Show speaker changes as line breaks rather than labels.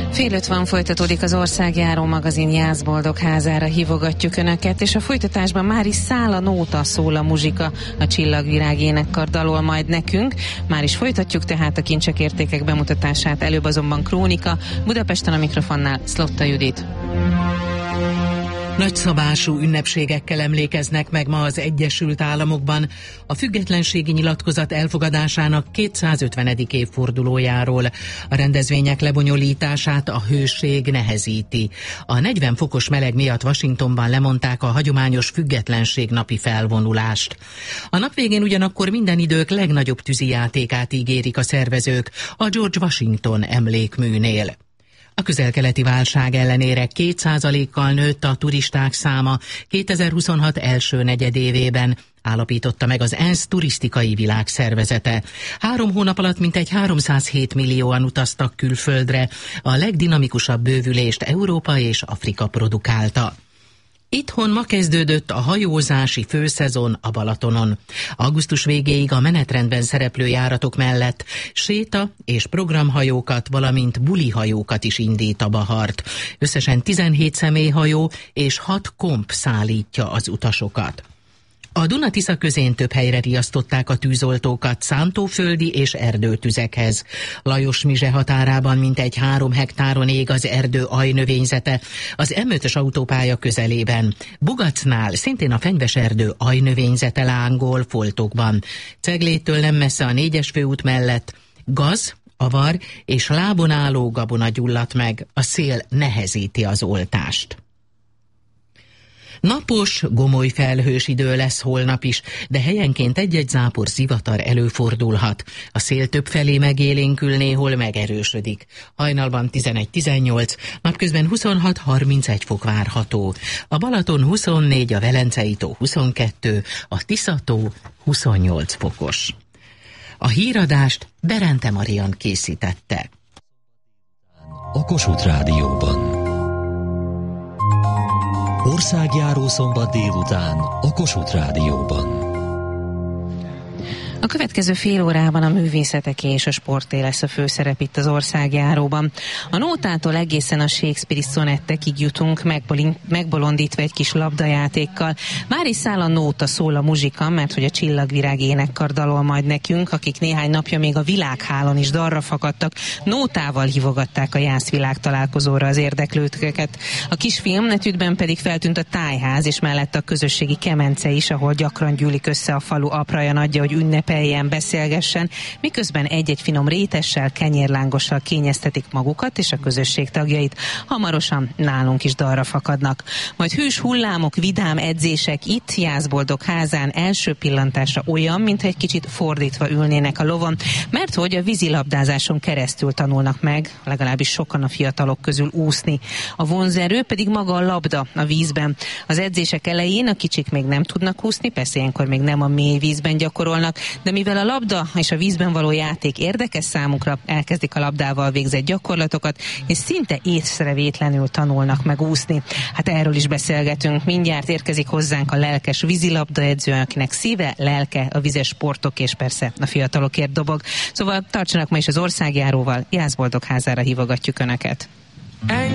4:50 folytatódik az Országjáró magazin Jászboldog házára hívogatjuk Önöket, és a folytatásban már is száll a nóta, szól a muzsika, a Csillagvirág énekkar dalol majd nekünk. Már is folytatjuk tehát a kincsek értékek bemutatását, előbb azonban krónika. Budapesten a mikrofonnál Szlotta Judit.
Nagyszabású ünnepségekkel emlékeznek meg ma az Egyesült Államokban a függetlenségi nyilatkozat elfogadásának 250. évfordulójáról. A rendezvények lebonyolítását a hőség nehezíti. A 40 fokos meleg miatt Washingtonban lemondták a hagyományos függetlenségnapi felvonulást. A nap végén ugyanakkor minden idők legnagyobb tűzijátékát ígérik a szervezők a George Washington emlékműnél. A közel-keleti válság ellenére 2%-kal nőtt a turisták száma 2026 első negyedévében, állapította meg az ENSZ turisztikai világszervezete. 3 hónap alatt mintegy 307 millióan utaztak külföldre, a legdinamikusabb bővülést Európa és Afrika produkálta. Itthon ma kezdődött a hajózási főszezon a Balatonon. Augusztus végéig a menetrendben szereplő járatok mellett séta- és programhajókat, valamint bulihajókat is indít a Bahart. Összesen 17 személyhajó és 6 komp szállítja az utasokat. A Duna-Tisza közén több helyre riasztották a tűzoltókat szántóföldi és erdőtüzekhez. Lajos-Mizse határában mintegy 3 hektáron ég az erdő ajnövényzete, az M5-ös autópálya közelében. Bugacnál szintén a fenyves erdő ajnövényzete lángol foltokban. Cegléttől nem messze a 4-es főút mellett gaz, avar és lábon álló gabona gyulladt meg, a szél nehezíti az oltást. Napos, gomoly felhős idő lesz holnap is, de helyenként egy-egy zápor zivatar előfordulhat. A szél többfelé megélénkül, néhol megerősödik. Hajnalban 11-18, napközben 26-31 fok várható. A Balaton 24, a Velencei-tó 22, a Tisza-tó 28 fokos. A híradást Berente Marian készítette.
A Kossuth Rádióban. Országjáró szombat délután a Kossuth Rádióban.
A következő fél órában a művészeteké és a sporté lesz a főszerep itt az Országjáróban. A nótától egészen a Shakespeare-i szonettekig jutunk, megbolondítva egy kis labdajátékkal. Már is száll a nóta, szól a muzsika, mert hogy a Csillagvirág énekkar dalol majd nekünk, akik néhány napja még a világhálón is dalra fakadtak, nótával hívogatták a Jászvilág találkozóra az érdeklődőket. A kisfilm etüdben pedig feltűnt a tájház, és mellett a közösségi kemence is, ahol gyakran gyűlik össze a falu apraja nagyja, hogy ünnepeljen, beszélgessen, miközben egy-egy finom rétessel, kenyérlángossal kényeztetik magukat és a közösség tagjait. Hamarosan nálunk is dalra fakadnak. Majd hűs hullámok, vidám edzések itt Jászboldog házán első pillantásra olyan, mintha egy kicsit fordítva ülnének a lovon, mert hogy a vízilabdázáson keresztül tanulnak meg, legalábbis sokan a fiatalok közül úszni. A vonzerő pedig maga a labda a vízben. Az edzések elején a kicsik még nem tudnak úszni, persze ilyenkor még nem a mély vízben gyakorolnak, de mivel a labda és a vízben való játék érdekes számukra, elkezdik a labdával végzett gyakorlatokat, és szinte észrevétlenül tanulnak meg úszni. Hát erről is beszélgetünk. Mindjárt érkezik hozzánk a lelkes vízilabdaedző, akinek szíve, lelke a vizes sportok és persze a fiatalokért dobog. Szóval tartsanak ma is az Országjáróval, Jászboldog házára hívogatjuk Önöket.